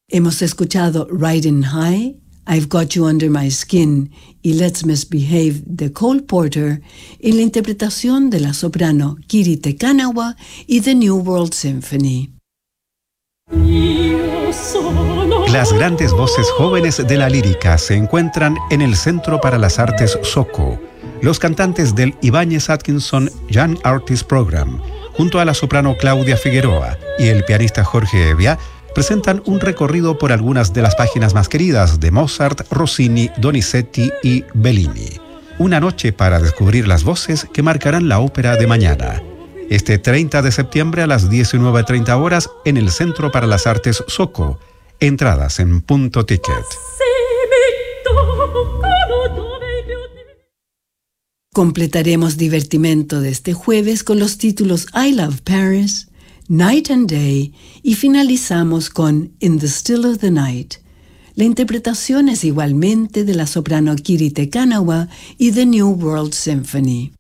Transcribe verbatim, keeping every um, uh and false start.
Hemos escuchado Riding High, I've Got You Under My Skin y Let's Misbehave de Cole Porter en la interpretación de la soprano Kiri Te Kanawa y The New World Symphony. Las grandes voces jóvenes de la lírica se encuentran en el Centro para las Artes SOCO. Los cantantes del Ibáñez Atkinson Young Artist Program, junto a la soprano Claudia Figueroa y el pianista Jorge Evia, presentan un recorrido por algunas de las páginas más queridas de Mozart, Rossini, Donizetti y Bellini. Una noche para descubrir las voces que marcarán la ópera de mañana. Este treinta de septiembre a las diecinueve treinta horas en el Centro para las Artes SOCO. Entradas en Punto Ticket. Completaremos divertimento de este jueves con los títulos I Love Paris, Night and Day y finalizamos con In the Still of the Night. La interpretación es igualmente de la soprano Kiri Te Kanawa y The New World Symphony.